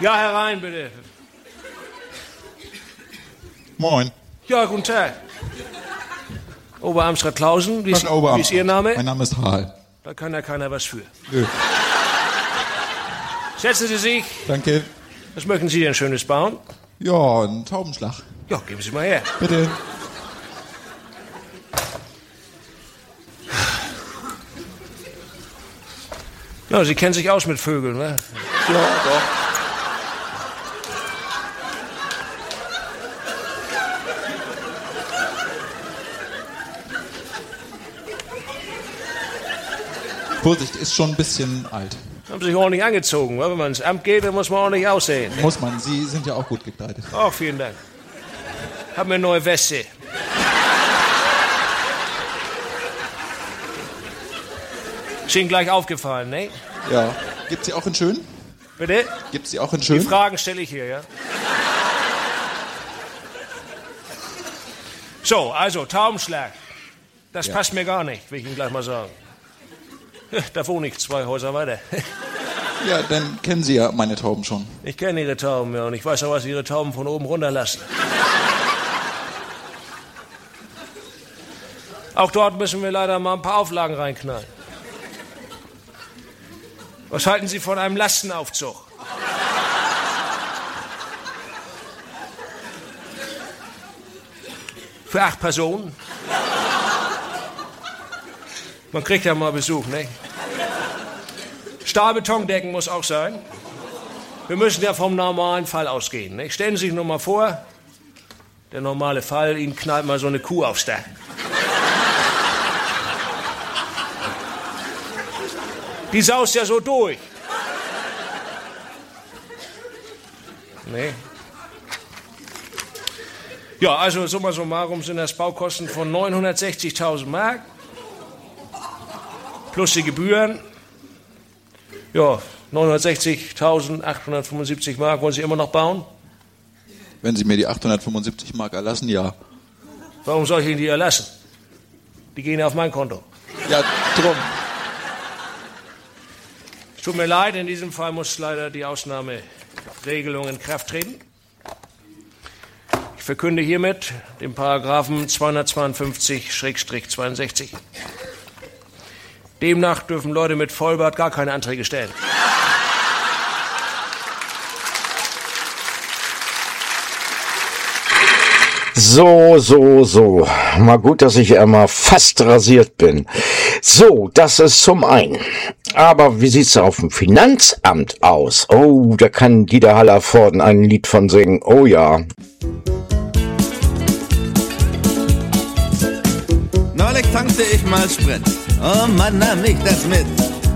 Ja, herein, bitte. Moin. Ja, guten Tag. Oberamtsrat Klausen, wie ist Ihr Name? Mein Name ist Harl. Da kann ja keiner was für. Nö. Setzen Sie sich. Danke. Was möchten Sie denn Schönes bauen? Ja, ein Taubenschlag. Ja, geben Sie mal her. Bitte. Ja, Sie kennen sich aus mit Vögeln, ne? Ja, doch. Vorsicht, ist schon ein bisschen alt. Haben sich ordentlich angezogen, wa? Wenn man ins Amt geht, dann muss man ordentlich aussehen. Muss man, Sie sind ja auch gut gekleidet. Oh, vielen Dank. Hab mir eine neue Weste. Ist Ihnen gleich aufgefallen, ne? Ja. Gibt's sie auch in schön? Bitte? Gibt's sie auch in Die schön? Fragen stelle ich hier, ja? So, also, Taubenschlag. Das Ja. passt mir gar nicht, will ich Ihnen gleich mal sagen. Da wohne ich 2 Häuser weiter. Ja, dann kennen Sie ja meine Tauben schon. Ich kenne Ihre Tauben, ja, und ich weiß auch, was Ihre Tauben von oben runterlassen. Auch dort müssen wir leider mal ein paar Auflagen reinknallen. Was halten Sie von einem Lastenaufzug? Für 8 Personen? Man kriegt ja mal Besuch, ne? Stahlbetondecken muss auch sein. Wir müssen ja vom normalen Fall ausgehen, ne? Stellen Sie sich nur mal vor, der normale Fall, Ihnen knallt mal so eine Kuh aufs Dach. Die saust ja so durch. Nee. Ja, also summa summarum sind das Baukosten von 960.000 Mark. Plus die Gebühren. Ja, 960.875 Mark. Wollen Sie immer noch bauen? Wenn Sie mir die 875 Mark erlassen, ja. Warum soll ich Ihnen die erlassen? Die gehen ja auf mein Konto. Ja, drum. Es tut mir leid, in diesem Fall muss leider die Ausnahmeregelung in Kraft treten. Ich verkünde hiermit den Paragraphen 252/62. Demnach dürfen Leute mit Vollbart gar keine Anträge stellen. So. Mal gut, dass ich einmal fast rasiert bin. So, das ist zum einen. Aber wie sieht's auf dem Finanzamt aus? Oh, da kann Dieter Hallervorden ein Lied von singen. Oh ja. Neulich tankte ich mal Sprit. Oh Mann, nahm ich das mit.